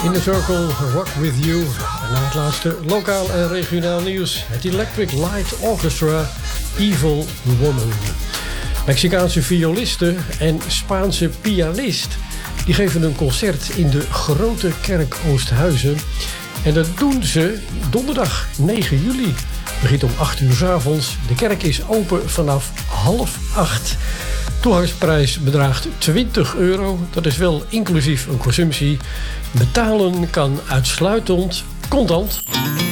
In the Circle, Rock With You. En na het laatste lokaal en regionaal nieuws. Het Electric Light Orchestra, Evil Woman. Mexicaanse violiste en Spaanse pianist. Die geven een concert in de Grote Kerk Oosthuizen. En dat doen ze donderdag 9 juli. Het begint om 8 uur 's avonds. De kerk is open vanaf 7:30. Toegangsprijs bedraagt €20. Dat is wel inclusief een consumptie. Betalen kan uitsluitend contant.